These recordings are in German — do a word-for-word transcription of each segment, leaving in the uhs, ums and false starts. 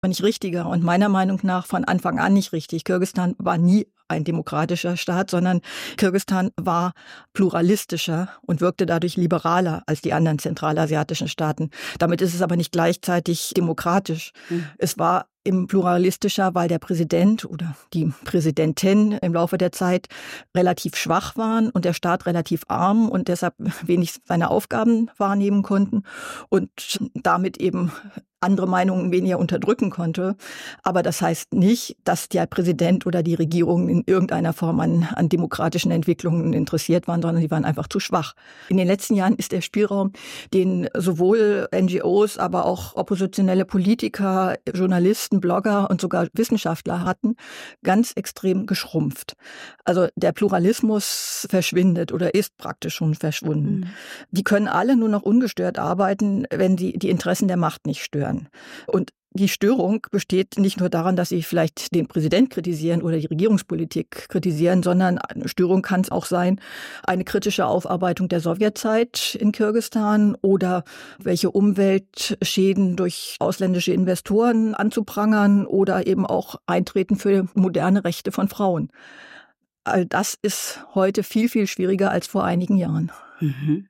nicht richtiger und meiner Meinung nach von Anfang an nicht richtig. Kirgisistan war nie ein demokratischer Staat, sondern Kirgisistan war pluralistischer und wirkte dadurch liberaler als die anderen zentralasiatischen Staaten. Damit ist es aber nicht gleichzeitig demokratisch. Mhm. Es war im pluralistischer, weil der Präsident oder die Präsidentin im Laufe der Zeit relativ schwach waren und der Staat relativ arm und deshalb wenig seine Aufgaben wahrnehmen konnten und damit eben andere Meinungen weniger unterdrücken konnte. Aber das heißt nicht, dass der Präsident oder die Regierung in irgendeiner Form an, an demokratischen Entwicklungen interessiert waren, sondern sie waren einfach zu schwach. In den letzten Jahren ist der Spielraum, den sowohl N G Os, aber auch oppositionelle Politiker, Journalisten, Blogger und sogar Wissenschaftler hatten, ganz extrem geschrumpft. Also der Pluralismus verschwindet oder ist praktisch schon verschwunden. Mhm. Die können alle nur noch ungestört arbeiten, wenn sie die Interessen der Macht nicht stören. Und die Störung besteht nicht nur daran, dass sie vielleicht den Präsident kritisieren oder die Regierungspolitik kritisieren, sondern eine Störung kann es auch sein, eine kritische Aufarbeitung der Sowjetzeit in Kirgisistan oder welche Umweltschäden durch ausländische Investoren anzuprangern oder eben auch Eintreten für moderne Rechte von Frauen. All das ist heute viel, viel schwieriger als vor einigen Jahren. Mhm.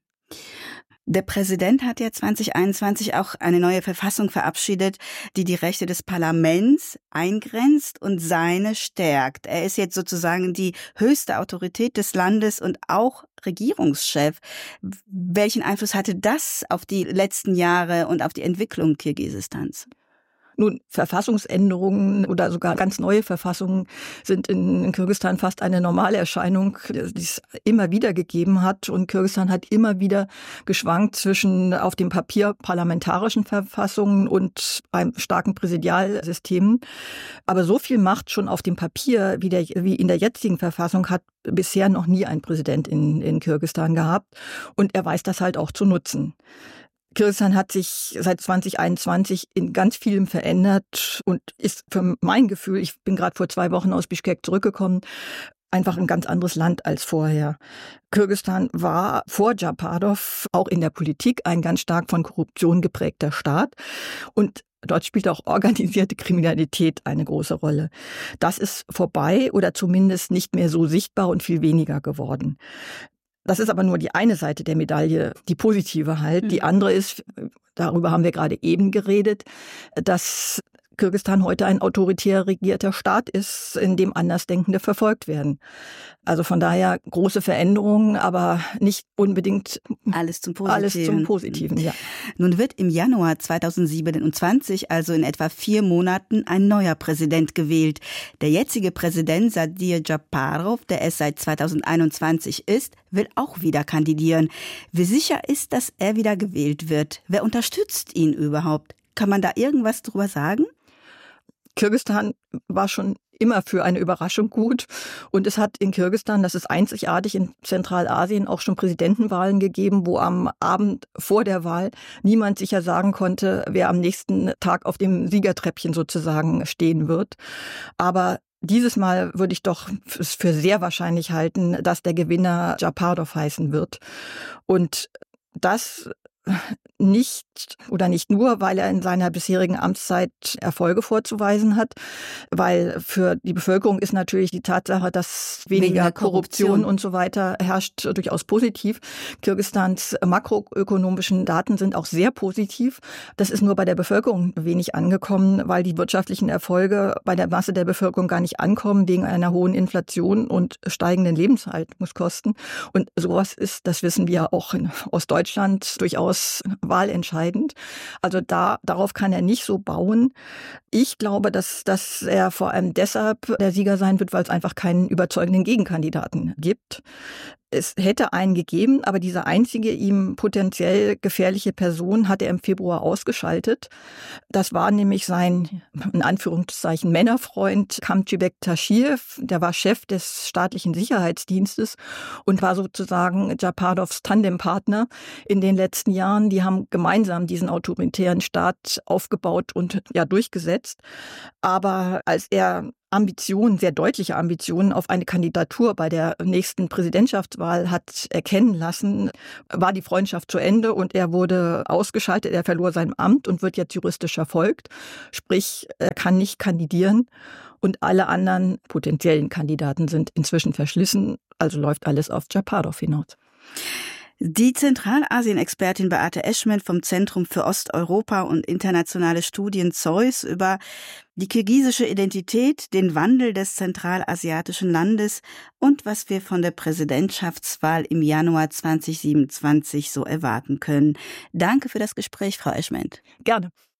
Der Präsident hat ja zwanzig einundzwanzig auch eine neue Verfassung verabschiedet, die die Rechte des Parlaments eingrenzt und seine stärkt. Er ist jetzt sozusagen die höchste Autorität des Landes und auch Regierungschef. Welchen Einfluss hatte das auf die letzten Jahre und auf die Entwicklung Kirgisistans? Nun, Verfassungsänderungen oder sogar ganz neue Verfassungen sind in, in Kirgisistan fast eine Normalerscheinung, die es immer wieder gegeben hat. Und Kirgisistan hat immer wieder geschwankt zwischen auf dem Papier parlamentarischen Verfassungen und einem starken Präsidialsystem. Aber so viel Macht schon auf dem Papier wie, der, wie in der jetzigen Verfassung hat bisher noch nie ein Präsident in, in Kirgisistan gehabt. Und er weiß das halt auch zu nutzen. Kirgisistan hat sich seit zwanzig einundzwanzig in ganz vielem verändert und ist für mein Gefühl, ich bin gerade vor zwei Wochen aus Bischkek zurückgekommen, einfach ein ganz anderes Land als vorher. Kirgisistan war vor Japarov auch in der Politik ein ganz stark von Korruption geprägter Staat und dort spielt auch organisierte Kriminalität eine große Rolle. Das ist vorbei oder zumindest nicht mehr so sichtbar und viel weniger geworden. Das ist aber nur die eine Seite der Medaille, die positive halt. Mhm. Die andere ist, darüber haben wir gerade eben geredet, dass Kirgisistan heute ein autoritär regierter Staat ist, in dem Andersdenkende verfolgt werden. Also von daher große Veränderungen, aber nicht unbedingt alles zum Positiven. Alles zum Positiven, ja. Nun wird im Januar zweitausendsiebenundzwanzig, also in etwa vier Monaten, ein neuer Präsident gewählt. Der jetzige Präsident Sadir Japarov, der es seit zweitausendeinundzwanzig ist, will auch wieder kandidieren. Wie sicher ist, dass er wieder gewählt wird? Wer unterstützt ihn überhaupt? Kann man da irgendwas drüber sagen? Kirgisistan war schon immer für eine Überraschung gut. Und es hat in Kirgisistan, das ist einzigartig, in Zentralasien auch schon Präsidentenwahlen gegeben, wo am Abend vor der Wahl niemand sicher sagen konnte, wer am nächsten Tag auf dem Siegertreppchen sozusagen stehen wird. Aber dieses Mal würde ich doch es für sehr wahrscheinlich halten, dass der Gewinner Japarov heißen wird. Und das nicht oder nicht nur, weil er in seiner bisherigen Amtszeit Erfolge vorzuweisen hat, weil für die Bevölkerung ist natürlich die Tatsache, dass weniger, weniger Korruption, Korruption und so weiter herrscht, durchaus positiv. Kirgisistans makroökonomischen Daten sind auch sehr positiv. Das ist nur bei der Bevölkerung wenig angekommen, weil die wirtschaftlichen Erfolge bei der Masse der Bevölkerung gar nicht ankommen, wegen einer hohen Inflation und steigenden Lebenshaltungskosten. Und sowas ist, das wissen wir auch in Ostdeutschland, durchaus wahlentscheidend. Also da, darauf kann er nicht so bauen. Ich glaube, dass, dass er vor allem deshalb der Sieger sein wird, weil es einfach keinen überzeugenden Gegenkandidaten gibt. Es hätte einen gegeben, aber diese einzige ihm potenziell gefährliche Person hat er im Februar ausgeschaltet. Das war nämlich sein, in Anführungszeichen, Männerfreund Kamtschibek Taschiev. Der war Chef des staatlichen Sicherheitsdienstes und war sozusagen Japarovs Tandempartner in den letzten Jahren. Die haben gemeinsam diesen autoritären Staat aufgebaut und ja durchgesetzt. Aber als er Ambitionen, sehr deutliche Ambitionen auf eine Kandidatur bei der nächsten Präsidentschaftswahl hat erkennen lassen, war die Freundschaft zu Ende und er wurde ausgeschaltet. Er verlor sein Amt und wird jetzt juristisch verfolgt. Sprich, er kann nicht kandidieren und alle anderen potenziellen Kandidaten sind inzwischen verschlissen. Also läuft alles auf Japarov hinaus. Die Zentralasien-Expertin Beate Eschmann vom Zentrum für Osteuropa und internationale Studien ZEUS über die kirgisische Identität, den Wandel des zentralasiatischen Landes und was wir von der Präsidentschaftswahl im Januar zwanzig siebenundzwanzig so erwarten können. Danke für das Gespräch, Frau Eschmann. Gerne.